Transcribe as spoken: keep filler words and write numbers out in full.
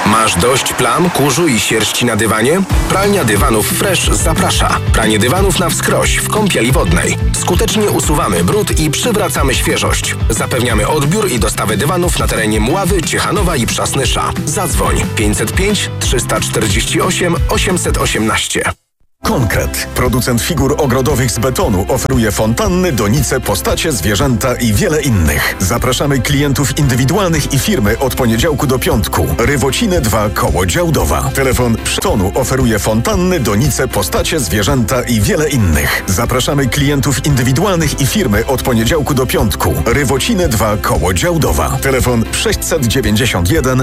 Masz dość plam, kurzu i sierści na dywanie? Pralnia dywanów Fresh zaprasza. Pranie dywanów na wskroś w kąpieli wodnej. Skutecznie usuwamy brud i przywracamy świeżość. Zapewniamy odbiór i dostawę dywanów na terenie Mławy, Ciechanowa i Przasnysza. Zadzwoń pięćset pięć trzysta czterdzieści osiem osiemset osiemnaście. Konkret. Producent figur ogrodowych z betonu oferuje fontanny, donice, postacie, zwierzęta i wiele innych. Zapraszamy klientów indywidualnych i firmy od poniedziałku do piątku. Rywociny dwa koło Działdowa. Telefon Przytonu oferuje fontanny, donice, postacie, zwierzęta i wiele innych. Zapraszamy klientów indywidualnych i firmy od poniedziałku do piątku. Rywociny dwa koło Działdowa. Telefon sześćset dziewięćdziesiąt jeden